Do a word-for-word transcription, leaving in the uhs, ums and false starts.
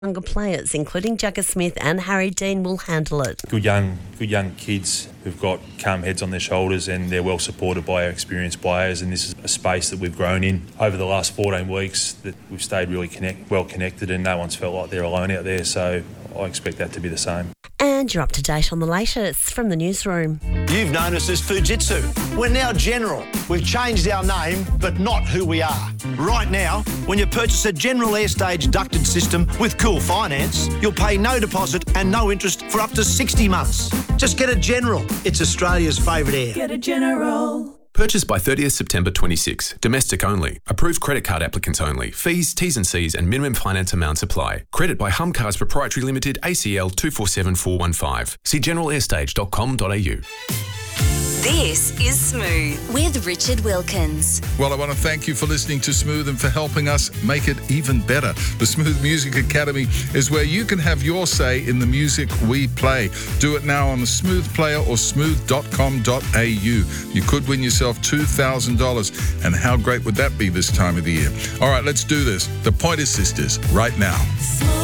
Younger players, including Jagger Smith and Harry Dean, will handle it. Good young, good young kids who've got calm heads on their shoulders, and they're well supported by our experienced players. And this is a space that we've grown in over the last fourteen weeks. That we've stayed really connect, well connected, and no one's felt like they're alone out there. So I expect that to be the same. And you're up to date on the latest from the newsroom. You've known us as Fujitsu. We're now General. We've changed our name, but not who we are. Right now, when you purchase a General Airstage ducted system with Cool Finance, you'll pay no deposit and no interest for up to sixty months. Just get a General. It's Australia's favourite air. Get a General. Purchased by thirtieth September twenty-six. Domestic only. Approved credit card applicants only. Fees, T's and C's and minimum finance amounts apply. Credit by Hum Cars Proprietary Limited, A C L two four seven four one five. See general airstage dot com dot a u. This is Smooth with Richard Wilkins. Well, I want to thank you for listening to Smooth and for helping us make it even better. The Smooth Music Academy is where you can have your say in the music we play. Do it now on the Smooth Player or smooth dot com dot a u. You could win yourself two thousand dollars, and how great would that be this time of the year? All right, let's do this. The Pointer Sisters, right now.